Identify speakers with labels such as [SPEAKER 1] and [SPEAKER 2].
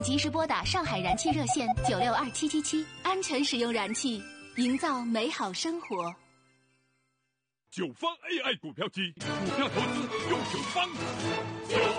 [SPEAKER 1] 及时拨打上海燃气热线962777，安全使用燃气，营造美好生活。
[SPEAKER 2] 九方 AI 股票机，股票投资用九方。